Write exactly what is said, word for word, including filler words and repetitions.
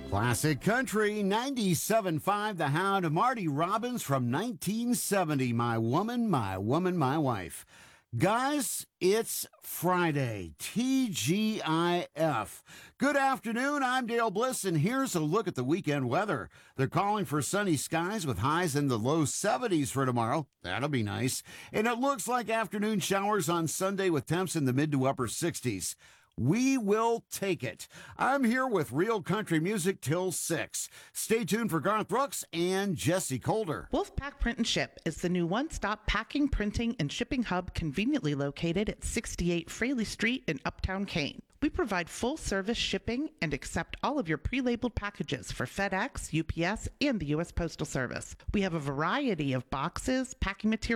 Classic Country, ninety-seven point five, The Hound, Marty Robbins from nineteen seventy, My Woman, My Woman, My Wife. Guys, it's Friday, T G I F. Good afternoon, I'm Dale Bliss, and here's a look at the weekend weather. They're calling for sunny skies with highs in the low seventies for tomorrow. That'll be nice. And it looks like afternoon showers on Sunday with temps in the mid to upper sixties. We will take it. I'm here with Real Country Music till six. Stay tuned for Garth Brooks and Jesse Colder. Wolfpack Print and Ship is the new one-stop packing, printing, and shipping hub conveniently located at sixty-eight Fraley Street in Uptown Kane. We provide full-service shipping and accept all of your pre-labeled packages for FedEx, U P S, and the U S Postal Service. We have a variety of boxes, packing materials,